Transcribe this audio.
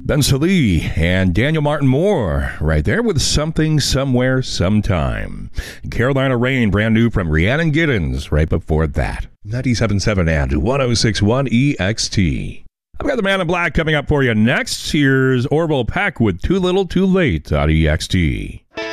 Ben Salee and Daniel Martin Moore right there with Something, Somewhere, Sometime. Carolina Rain, brand new from Rhiannon Giddens right before that. 97.7 and 106.1 EXT. I've got the Man in Black coming up for you next. Here's Orville Peck with Too Little Too Late on EXT.